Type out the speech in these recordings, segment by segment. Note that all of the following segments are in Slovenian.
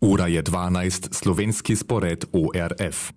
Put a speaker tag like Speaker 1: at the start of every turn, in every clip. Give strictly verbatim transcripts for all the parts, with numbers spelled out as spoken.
Speaker 1: Ura je dvanajst, slovenski spored O R F.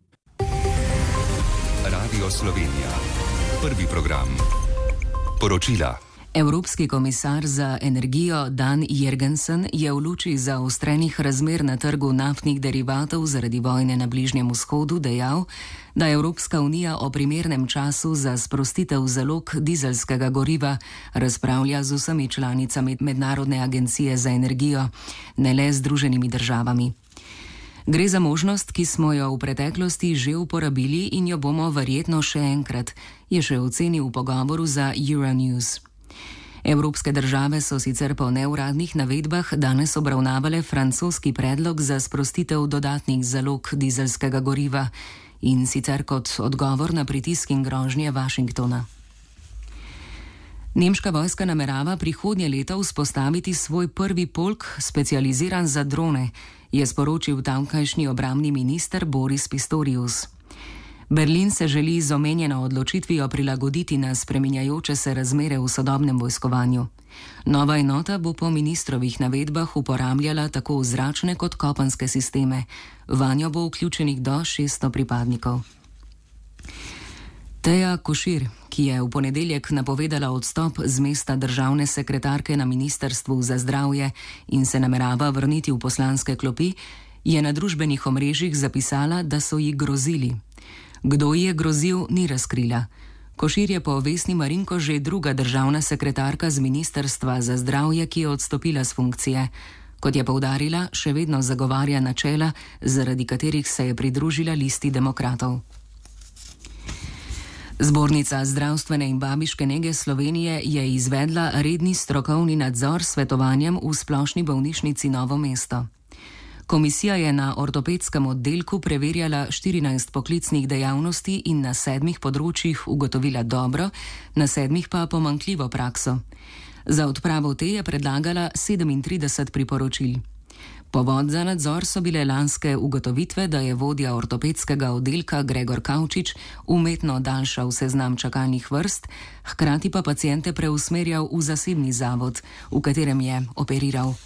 Speaker 2: Radio Slovenija. Prvi program. Poročila.
Speaker 3: Evropski komisar za energijo Dan Jørgensen je v luči zaostrenih razmer na trgu naftnih derivatov zaradi vojne na Bližnjem vzhodu dejal, da Evropska unija o primernem času za sprostitev zalog dizelskega goriva razpravlja z vsemi članicami Mednarodne agencije za energijo, ne le Združenimi državami. Gre za možnost, ki smo jo v preteklosti že uporabili in jo bomo verjetno še enkrat, je še ocenil v pogovoru za Euronews. Evropske države so sicer po neuradnih navedbah danes obravnavale francoski predlog za sprostitev dodatnih zalog dizelskega goriva in sicer kot odgovor na pritisk in grožnje Washingtona. Nemška vojska namerava prihodnje leto vzpostaviti svoj prvi polk, specializiran za drone, je sporočil tamkajšnji obrambni minister Boris Pistorius. Berlin se želi z omenjeno odločitvijo prilagoditi na spreminjajoče se razmere v sodobnem vojskovanju. Nova enota bo po ministrovih navedbah uporabljala tako zračne kot kopenske sisteme. Vanjo bo vključenih do šeststo pripadnikov. Teja Košir, ki je v ponedeljek napovedala odstop z mesta državne sekretarke na Ministrstvu za zdravje in se namerava vrniti v poslanske klopi, je na družbenih omrežjih zapisala, da so ji grozili. Kdo ji je grozil, ni razkrila. Košir je po Vesni Marinko že druga državna sekretarka z Ministrstva za zdravje, ki je odstopila z funkcije. Kot je poudarila, še vedno zagovarja načela, zaradi katerih se je pridružila listi demokratov. Zbornica zdravstvene in babiške nege Slovenije je izvedla redni strokovni nadzor s svetovanjem v Splošni bolnišnici Novo mesto. Komisija je na ortopedskem oddelku preverjala štirinajst poklicnih dejavnosti in na sedmih področjih ugotovila dobro, na sedmih pa pomanjkljivo prakso. Za odpravo te je predlagala sedemintrideset priporočil. Povod za nadzor so bile lanske ugotovitve, da je vodja ortopedskega oddelka Gregor Kavčič umetno daljšal seznam čakalnih vrst, hkrati pa paciente preusmerjal v zasebni zavod, v katerem je operiral.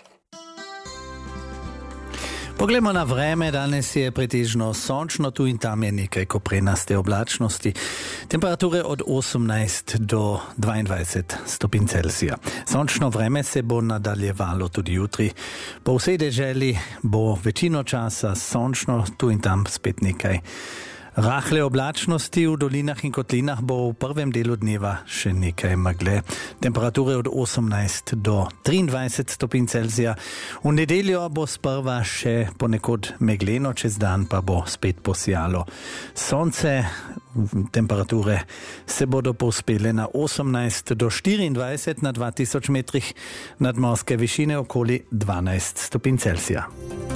Speaker 4: Poglejmo na vreme, danes je pretežno sončno, tu in tam je nekaj koprenaste oblačnosti. Temperature od osemnajst do dvaindvajset stopinj Celzija. Sončno vreme se bo nadaljevalo tudi jutri. Po vsej deželi bo večino časa sončno, tu in tam spet nekaj rahle oblačnosti, v dolinah in kotlinah bo v prvem delu dneva še nekaj megle. Temperature od osemnajst do triindvajset stopinj Celzija. V nedeljo bo sprva še ponekod megleno, čez dan pa bo spet posijalo sonce. Temperature se bodo povzpele na osemnajst do štiriindvajset, na dva tisoč metrih nadmorske višine okoli dvanajst stopinj Celzija.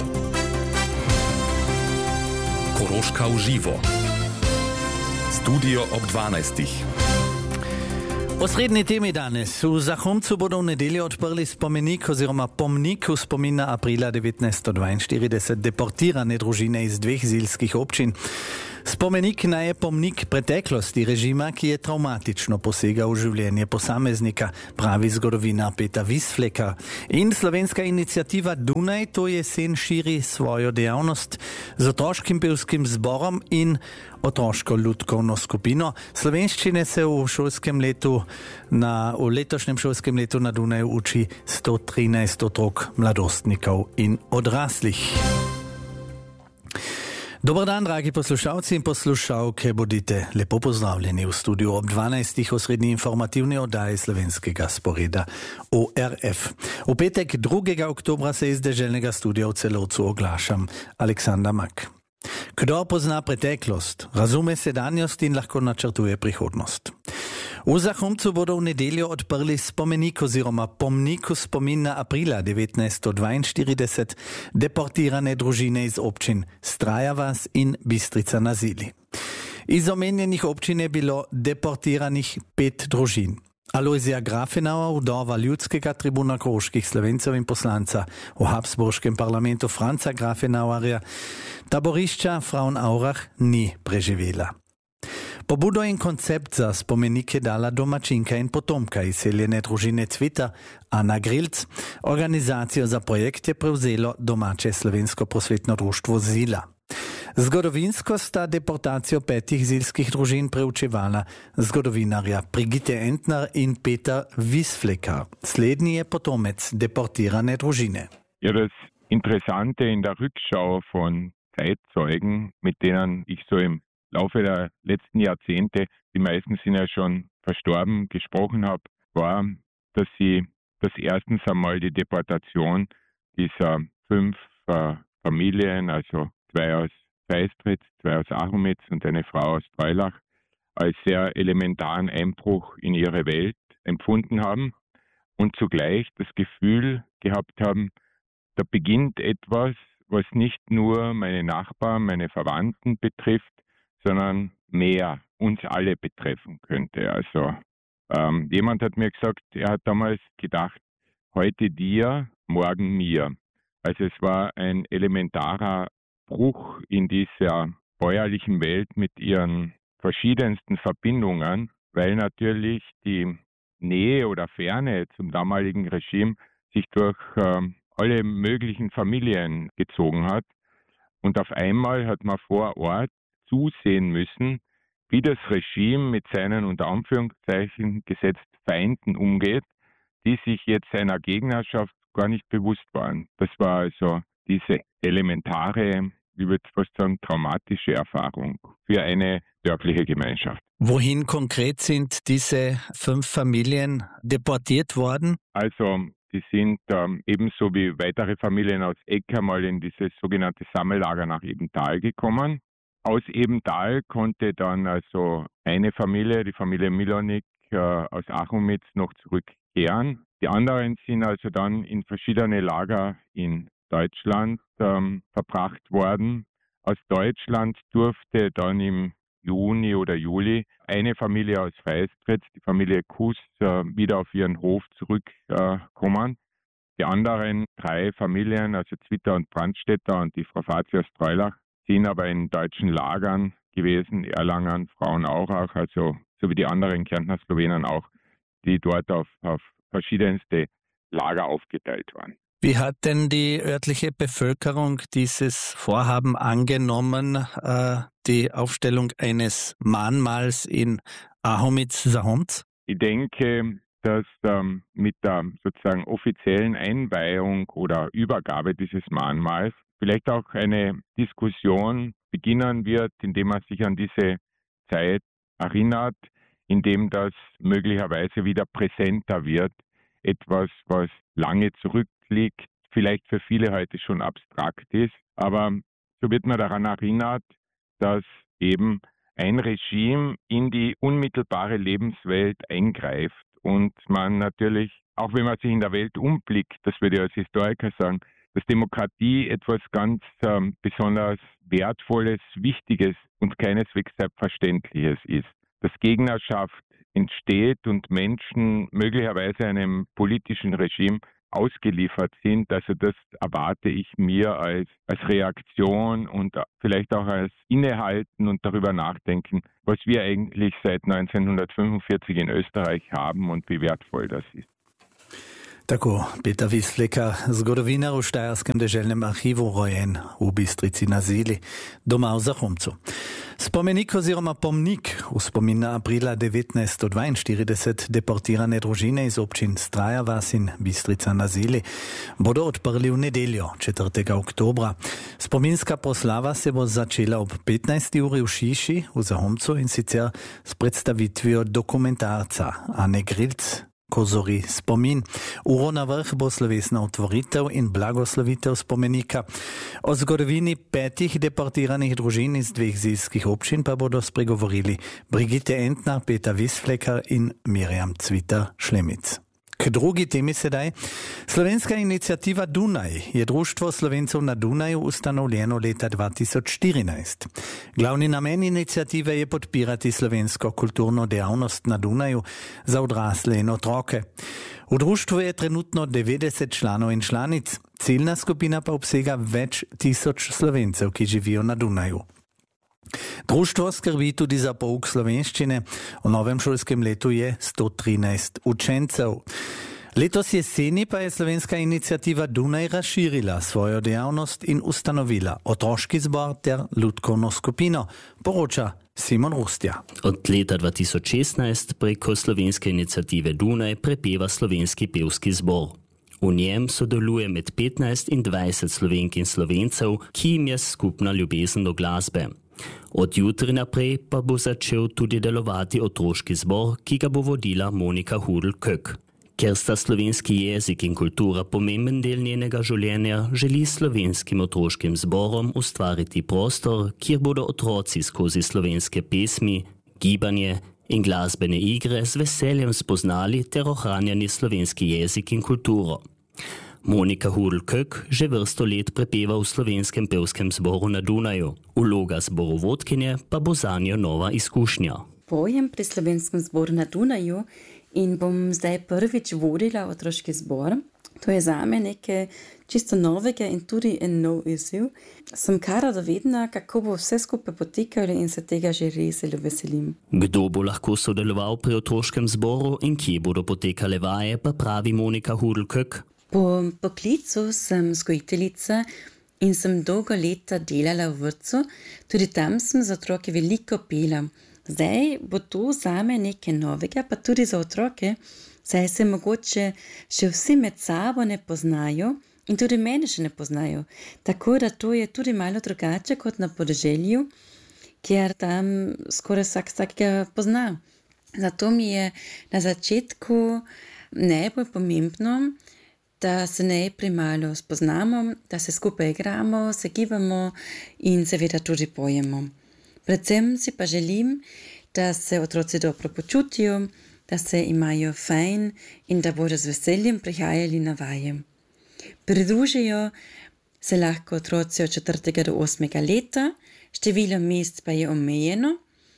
Speaker 1: Koroška v živo. Studio ob dvanajstih.
Speaker 4: Osrednji temi danes. V Zahomcu bodo v nedeljo odprli spomenik oziroma pomnik v spomin na aprila devetnajststo dvainštirideset deportirane družine iz dveh zilskih občin. Spomenik naj je pomnik preteklosti režima, ki je travmatično posegal v življenje posameznika, pravi zgodovinar Peter Visflecker. In slovenska iniciativa Dunaj to jesen širi svojo dejavnost z otroškim pevskim zborom in otroško lutkovno skupino. Slovenščine se v šolskem letu na, v letošnjem šolskem letu na Dunaju uči sto trinajst otrok, mladostnikov in odraslih. Dobar dan, dragi poslušalci in poslušalke, bodite lepo pozdravljeni v studiu ob dvanajstih osrednji informativni oddaji slovenskega sporeda O R F. V petek drugega oktobra se iz deželnega studia v Celovcu oglašam Aleksandar Mak. Kdo pozna preteklost, razume sedanjost in lahko načrtuje prihodnost. V Zahomcu bodo v nedeljo odprli spomenik oziroma pomnik v spomin na aprila devetnajststo dvainštirideset deportirane družine iz občin Straja vas in Bistrica na Zili. Iz omenjenih občin je bilo deportiranih pet družin. Alojzija Grafenauer, vdova ljudskega tribuna koroških Slovencev in poslanca v Habsburškem parlamentu Franca Grafenauerja, taborišča Frauenaurach ni preživela. Pobudo in koncept za spomenike dala domačinka in potomka izseljene družine Cvita, Ana Grilc. Organizacijo za projekt je prevzelo domače slovensko prosvetno društvo Zila. Zgodovinsko sta deportacijo petih zilskih družin preučevala zgodovinarja Brigitte Entner in Peter Wiesflecker. Slednji je potomec deportirane družine.
Speaker 5: Ja, das Interessante in der Rückschau von Zeitzeugen, mit denen ich so im Laufe der letzten Jahrzehnte, die meisten sind ja schon verstorben, gesprochen habe, war, dass sie das erstens einmal die Deportation dieser fünf äh, Familien, also zwei aus Feistritz, zwei aus Achomitz und eine Frau aus Treulach, als sehr elementaren Einbruch in ihre Welt empfunden haben und zugleich das Gefühl gehabt haben, da beginnt etwas, was nicht nur meine Nachbarn, meine Verwandten betrifft, sondern mehr uns alle betreffen könnte. Also ähm, jemand hat mir gesagt, er hat damals gedacht, heute dir, morgen mir. Also es war ein elementarer Bruch in dieser bäuerlichen Welt mit ihren verschiedensten Verbindungen, weil natürlich die Nähe oder Ferne zum damaligen Regime sich durch ähm, alle möglichen Familien gezogen hat. Und auf einmal hat man vor Ort zusehen müssen, wie das Regime mit seinen unter Anführungszeichen gesetzt Feinden umgeht, die sich jetzt seiner Gegnerschaft gar nicht bewusst waren. Das war also diese elementare, ich würde fast sagen, traumatische Erfahrung für eine dörfliche Gemeinschaft.
Speaker 4: Wohin konkret sind diese fünf Familien deportiert worden?
Speaker 5: Also die sind ähm, ebenso wie weitere Familien aus Ecker mal in dieses sogenannte Sammellager nach Ebenthal gekommen. Aus Ebenthal konnte dann also eine Familie, die Familie Milonik äh, aus Achomitz, noch zurückkehren. Die anderen sind also dann in verschiedene Lager in Deutschland ähm, verbracht worden. Aus Deutschland durfte dann im Juni oder Juli eine Familie aus Feistritz, die Familie Kuss, äh, wieder auf ihren Hof zurückkommen. Äh, die anderen drei Familien, also Zwitter und Brandstätter und die Frau Fazi aus Treulach, sind aber in deutschen Lagern gewesen, Erlangen, Frauenaurach, also so wie die anderen Kärntner Slowenen auch, die dort auf, auf verschiedenste Lager aufgeteilt waren.
Speaker 4: Wie hat denn die örtliche Bevölkerung dieses Vorhaben angenommen, äh, die Aufstellung eines Mahnmals in Ahomitz-Sahomz?
Speaker 5: Ich denke, dass ähm, mit der sozusagen offiziellen Einweihung oder Übergabe dieses Mahnmals vielleicht auch eine Diskussion beginnen wird, indem man sich an diese Zeit erinnert, indem das möglicherweise wieder präsenter wird. Etwas, was lange zurückliegt, vielleicht für viele heute schon abstrakt ist. Aber so wird man daran erinnert, dass eben ein Regime in die unmittelbare Lebenswelt eingreift und man natürlich, auch wenn man sich in der Welt umblickt, das würde ich als Historiker sagen, dass Demokratie etwas ganz ähm, besonders Wertvolles, Wichtiges und keineswegs Selbstverständliches ist. Dass Gegnerschaft entsteht und Menschen möglicherweise einem politischen Regime ausgeliefert sind. Also das erwarte ich mir als, als Reaktion und vielleicht auch als Innehalten und darüber nachdenken, was wir eigentlich seit neunzehnhundertfünfundvierzig in Österreich haben und wie wertvoll das ist.
Speaker 4: Tako, Peter Wiesflecker, zgodovinar v Štajerskem deželnem arhivu, rojen v Bistrici na Zili, doma v Zahomcu. Spomenik oziroma pomnik v spomin na aprila devetnajststo dvainštirideset deportirane družine iz občin Straja vas in Bistrica na Zili bodo odprli v nedeljo, četrtega oktobra. Spominska proslava se bo začela ob petnajsti uri v Šiši v Zahomcu in sicer s predstavitvijo dokumentarca Ane Grilc, Kozori spomin. Uro na vrh bo slovesna otvoritev in blagoslovitev spomenika. O zgodovini petih deportiranih družin iz dveh zilskih občin pa bodo spregovorili Brigitte Entner, Peter Wiesflecker in Mirjam Cvita-Šlemic. K drugi temi sedaj. Slovenska inicijativa Dunaj je Društvo Slovencev na Dunaju ustanovljeno leta dva tisoč štirinajst. Glavni namen inicijative je podpirati slovensko kulturno dejavnost na Dunaju za odrasle in otroke. V društvu je trenutno devetdeset članov in članic, ciljna skupina pa obsega več tisoč Slovencev, ki živijo na Dunaju. Društvo skrbi tudi za pouk slovenščine. V novem šolskem letu je sto trinajst učencev. Letos jeseni pa je slovenska iniciativa Dunaj razširila svojo dejavnost in ustanovila otroški zbor ter lutkovno skupino, poroča Simon Rustja.
Speaker 6: Od leta dva tisoč šestnajst preko slovenske iniciative Dunaj prepeva slovenski pevski zbor. V njem sodeluje med petnajst in dvajset Slovenk in Slovencev, ki jim je skupna ljubezen do glasbe. Od jutri naprej pa bo začel tudi delovati otroški zbor, ki ga bo vodila Monika Hudl-Kök. Ker sta slovenski jezik in kultura pomemben del njenega življenja, želi slovenskim otroškim zborom ustvariti prostor, kjer bodo otroci skozi slovenske pesmi, gibanje in glasbene igre z veseljem spoznali ter ohranjali slovenski jezik in kulturo. Monika Hudl-Kök že vrsto let prepeva v slovenskem pevskem zboru na Dunaju. Vloga zborovodkinje pa bo zanjo nova izkušnja.
Speaker 7: Pojem pri slovenskem zboru na Dunaju in bom zdaj prvič vodila otroški zbor. To je zame nekaj čisto novega in tudi en nov izziv. Sem kar radovedna, kako bo vse skupaj potekalo in se tega že res zelo veselim.
Speaker 6: Kdo bo lahko sodeloval pri otroškem zboru in kje bodo potekale vaje, pa pravi Monika Hudl-Kök.
Speaker 7: Po poklicu sem vzgojiteljica in sem dolgo leta delala v vrtcu. Tudi tam sem za otroke veliko pela. Zdaj bo to zame nekaj novega, pa tudi za otroke, saj se mogoče še vsi med sabo ne poznajo in tudi mene še ne poznajo. Tako da to je tudi malo drugače kot na podeželju, kjer tam skoraj vsak vsakega pozna. Zato mi je na začetku najbolj pomembno, da se najprej malo spoznamo, da se skupaj igramo, se gibamo in seveda tudi pojemo. Predvsem si pa želim, da se otroci dobro počutijo, da se imajo fajn in da bodo z veseljem prihajali na vaje. Pridružijo se lahko otroci od četrtega do osmega leta, število mest pa je omejeno.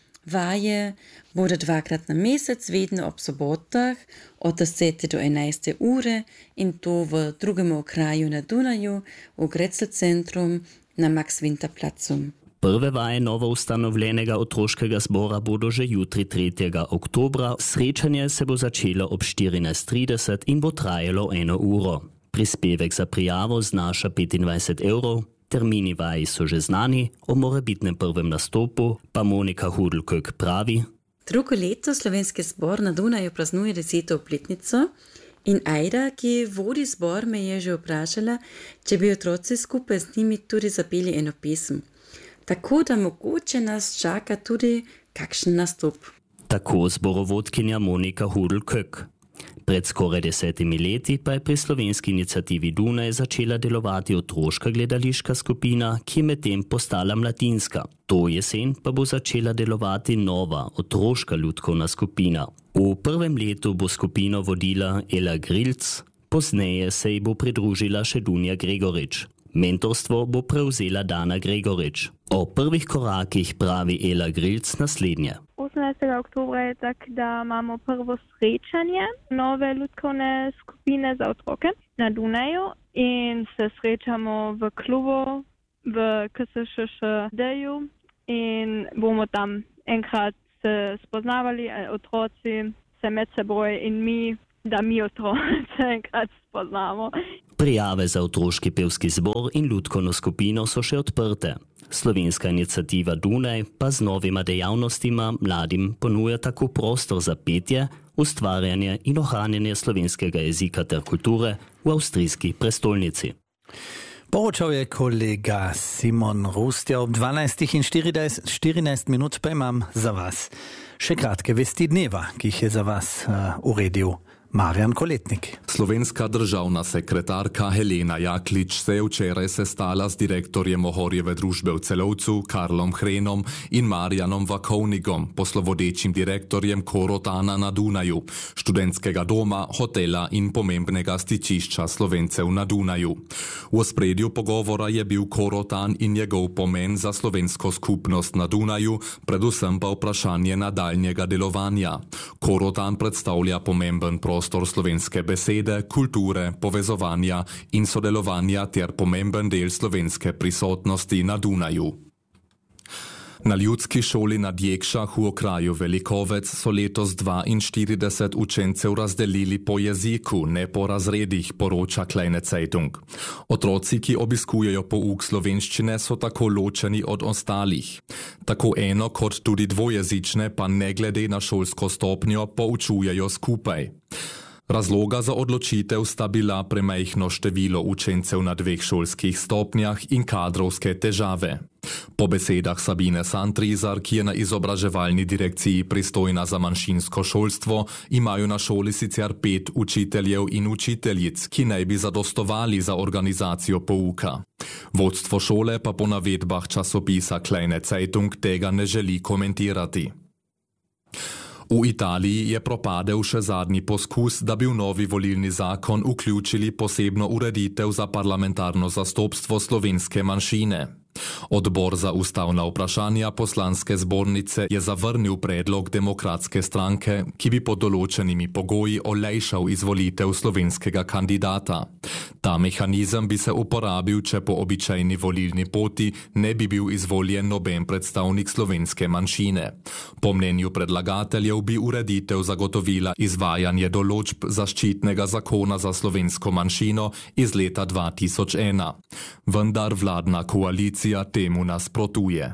Speaker 7: Vaje bodo dvakrat na mesec, vedno ob sobotah, od desete do enajste ure in to v drugem okraju na Dunaju, v Grätzl centrum na Max-Winter-placu.
Speaker 6: Prve vaje novo ustanovljenega otroškega zbora bodo že jutri tretjega oktobra. Srečanje se bo začelo ob štirinajst trideset in bo trajalo eno uro. Prispevek za prijavo znaša petindvajset evrov, termini vaji so že znani, o morebitnem prvem nastopu pa Monika Hudl-Kök pravi.
Speaker 7: Drugo leto slovenski zbor na Dunaju praznuje deseto obletnico in Ajda, ki vodi zbor, me je že vprašala, če bi otroci skupaj z njimi tudi zapeli eno pesem. Tako da mogoče nas čaka tudi kakšen nastop.
Speaker 6: Tako zborovodkinja Monika Hudl-Kök. Pred skoraj desetimi leti pa je pri slovenski iniciativi Dunaj začela delovati otroška gledališka skupina, ki je medtem postala mladinska. To jesen pa bo začela delovati nova otroška lutkovna skupina. V prvem letu bo skupino vodila Ela Grilc, pozneje se ji bo pridružila še Dunja Gregorič. Mentorstvo bo prevzela Dana Gregorič. O prvih korakih pravi Ela Grilc naslednje.
Speaker 8: osemnajstega oktobra je tak, da imamo prvo srečanje nove lutkovne skupine za otroke na Dunaju in se srečamo v klubu v K S Š Š D-ju in bomo tam enkrat se spoznavali, otroci se med seboj in mi, da mi otroci enkrat spoznamo.
Speaker 6: Prijave za otroški pevski zbor in lutkovno skupino so še odprte. Slovenska iniciativa Dunaj pa z novima dejavnostima mladim ponuja tako prostor za petje, ustvarjanje in ohranjanje slovenskega jezika ter kulture v avstrijski prestolnici.
Speaker 4: Poročal je kolega Simon Rustja. Ob dvanajstih in štirinajst minut pa imam za vas še kratke vesti dneva, ki jih je za vas uh, uredil Marjan Koletnik.
Speaker 1: Slovenska državna sekretarka Helena Jaklič se je včeraj sestala z direktorjem Ohorjeve družbe v Celovcu, Karlom Hrenom in Marjanom Vakovnikom, poslovodečim direktorjem Korotana na Dunaju, študentskega doma, hotela in pomembnega stičišča Slovencev na Dunaju. V ospredju pogovora je bil Korotan in njegov pomen za slovensko skupnost na Dunaju, predvsem pa vprašanje nadaljnjega delovanja. Korotan predstavlja pomemben prostor prostor slovenske besede, kulture, povezovanja in sodelovanja ter pomemben del slovenske prisotnosti na Dunaju. Na ljudski šoli na Djekšah v okraju Velikovec so letos dvainštirideset učencev razdelili po jeziku, ne po razredih, poroča Kleine Zeitung. Otroci, ki obiskujejo pouk slovenščine, so tako ločeni od ostalih. Tako eno kot tudi dvojezične pa ne glede na šolsko stopnjo poučujejo skupaj. Razloga za odločitev sta bila premajhno število učencev na dveh šolskih stopnjah in kadrovske težave. Po besedah Sabine Santrizar, ki je na izobraževalni direkciji pristojna za manjšinsko šolstvo, imajo na šoli sicer pet učiteljev in učiteljic, ki naj bi zadostovali za organizacijo pouka. Vodstvo šole pa po navedbah časopisa Kleine Zeitung tega ne želi komentirati. V Italiji je propadel še zadnji poskus, da bi v novi volilni zakon vključili posebno ureditev za parlamentarno zastopstvo slovenske manjšine. Odbor za ustavna vprašanja poslanske zbornice je zavrnil predlog Demokratske stranke, ki bi pod določenimi pogoji olajšal izvolitev slovenskega kandidata. Ta mehanizem bi se uporabil, če po običajni volilni poti ne bi bil izvoljen noben predstavnik slovenske manjšine. Po mnenju predlagateljev bi ureditev zagotovila izvajanje določb zaščitnega zakona za slovensko manjšino iz leta dva tisoč ena. Vendar vladna koalicija temu nasprotuje.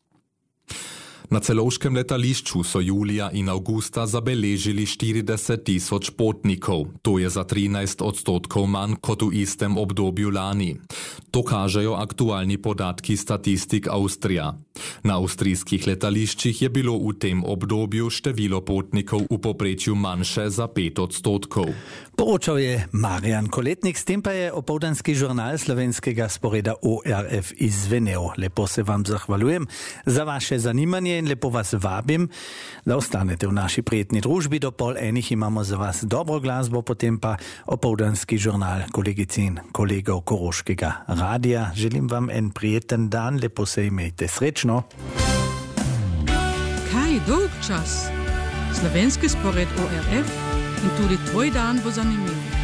Speaker 1: Na Celovškem letališču so julija in avgusta zabeležili štirideset tisoč potnikov, to je za trinajst odstotkov manj kot v istem obdobju lani. To kažejo aktualni podatki statistik Avstrija. Na avstrijskih letališčih je bilo v tem obdobju število potnikov v povprečju manjše za pet odstotkov.
Speaker 4: Poročal je Marjan Koletnik, s tem pa je opoldanski žurnal slovenskega sporeda O R F izvenel. Lepo se vam zahvaljujem za vaše zanimanje in lepo vas vabim, da ostanete v naši prijetni družbi. Do pol enih imamo za vas dobro glasbo, potem pa opoldanski žurnal kolegic in kolegov Koroškega radija. Želim vam en prijeten dan, lepo se imejte, srečno.
Speaker 9: Kaj dolg čas? Slovenski spored O R F in tudi tvoj dan bo zanimiv.